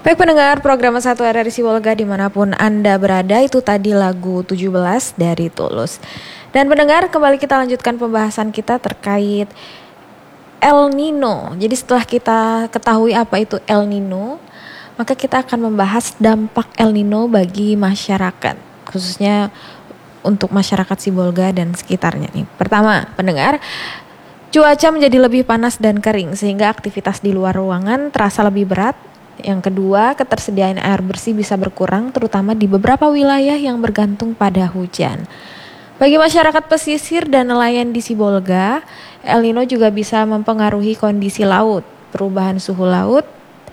Baik pendengar program 1 RRI Sibolga dimanapun Anda berada, itu tadi lagu 17 dari Tulus. Dan pendengar, kembali kita lanjutkan pembahasan kita terkait El Nino. Jadi setelah kita ketahui apa itu El Nino, maka kita akan membahas dampak El Nino bagi masyarakat, khususnya untuk masyarakat Sibolga dan sekitarnya nih. Pertama, pendengar, cuaca menjadi lebih panas dan kering sehingga aktivitas di luar ruangan terasa lebih berat. Yang kedua, ketersediaan air bersih bisa berkurang terutama di beberapa wilayah yang bergantung pada hujan. Bagi masyarakat pesisir dan nelayan di Sibolga, El Nino juga bisa mempengaruhi kondisi laut. Perubahan suhu laut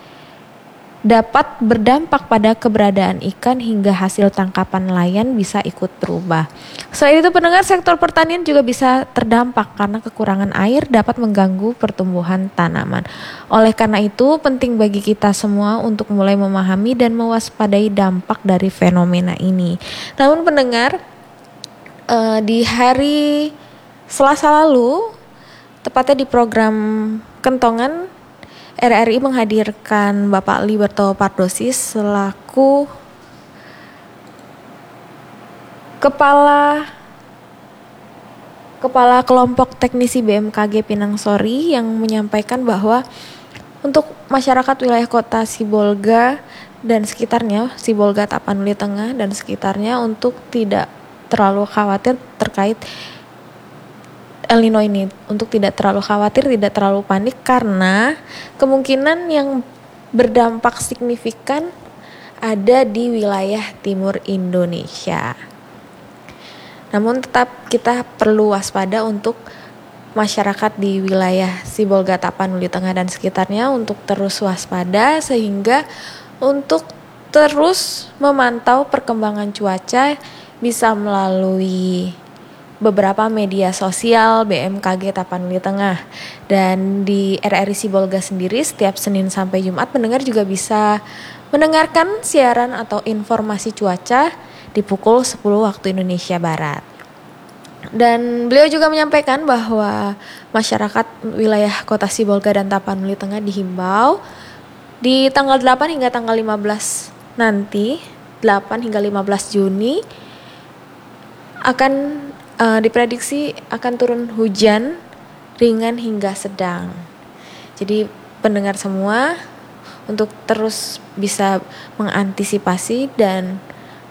dapat berdampak pada keberadaan ikan hingga hasil tangkapan nelayan bisa ikut berubah. Selain itu, pendengar, sektor pertanian juga bisa terdampak karena kekurangan air dapat mengganggu pertumbuhan tanaman. Oleh karena itu, penting bagi kita semua untuk mulai memahami dan mewaspadai dampak dari fenomena ini. Namun pendengar, di hari Selasa lalu, tepatnya di program Kentongan, RRI menghadirkan Bapak Liberto Pardosis selaku Kepala Kelompok Teknisi BMKG Pinang Sori, yang menyampaikan bahwa untuk masyarakat wilayah kota Sibolga dan sekitarnya, Sibolga, Tapanuli Tengah dan sekitarnya, untuk tidak terlalu khawatir terkait El Nino ini, untuk tidak terlalu khawatir, tidak terlalu panik, karena kemungkinan yang berdampak signifikan ada di wilayah timur Indonesia. Namun tetap kita perlu waspada untuk masyarakat di wilayah Sibolga, Tapanuli Tengah dan sekitarnya untuk terus waspada, sehingga untuk terus memantau perkembangan cuaca bisa melalui beberapa media sosial BMKG Tapanuli Tengah. Dan di RRI Sibolga sendiri setiap Senin sampai Jumat pendengar juga bisa mendengarkan siaran atau informasi cuaca di pukul 10 waktu Indonesia Barat. Dan beliau juga menyampaikan bahwa masyarakat wilayah kota Sibolga dan Tapanuli Tengah dihimbau di tanggal 8 hingga tanggal 15 nanti, 8 hingga 15 Juni akan diprediksi akan turun hujan ringan hingga sedang. Jadi pendengar semua untuk terus bisa mengantisipasi dan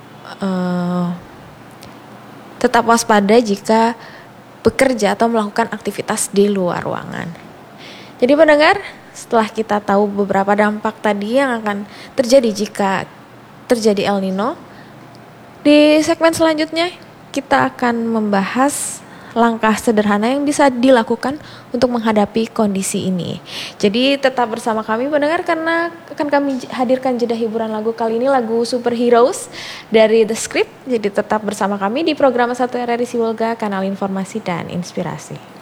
tetap waspada jika bekerja atau melakukan aktivitas di luar ruangan. Jadi pendengar, setelah kita tahu beberapa dampak tadi yang akan terjadi jika terjadi El Nino, di segmen selanjutnya kita akan membahas langkah sederhana yang bisa dilakukan untuk menghadapi kondisi ini. Jadi tetap bersama kami pendengar, karena akan kami hadirkan jeda hiburan lagu, kali ini lagu Superheroes dari The Script. Jadi tetap bersama kami di program 1 RRI Sibolga, kanal informasi dan inspirasi.